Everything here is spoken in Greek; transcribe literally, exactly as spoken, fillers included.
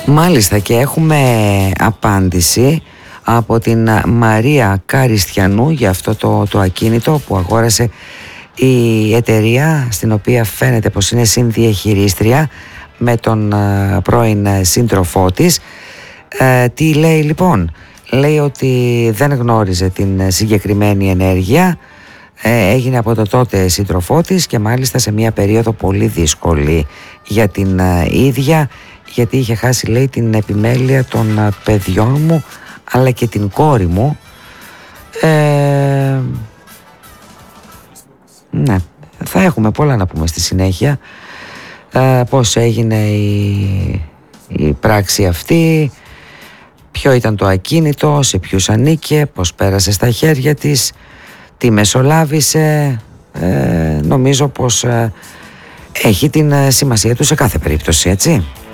Μάλιστα, και έχουμε απάντηση από την Μαρία Καριστιανού για αυτό το, το ακίνητο που αγόρασε η εταιρεία, στην οποία φαίνεται πως είναι συνδιαχειρίστρια με τον uh, πρώην σύντροφό της. Uh, τι λέει λοιπόν? Λέει ότι δεν γνώριζε την συγκεκριμένη ενέργεια, ε, έγινε από το τότε σύντροφό της και μάλιστα σε μια περίοδο πολύ δύσκολη για την uh, ίδια, γιατί είχε χάσει, λέει, την επιμέλεια των uh, παιδιών μου αλλά και την κόρη μου. ε, ναι, θα έχουμε πολλά να πούμε στη συνέχεια, ε, πώς έγινε η, η πράξη αυτή, ποιο ήταν το ακίνητο, σε ποιους ανήκε, πώς πέρασε στα χέρια της, τι μεσολάβησε. ε, νομίζω πως ε, έχει την σημασία του σε κάθε περίπτωση, έτσι.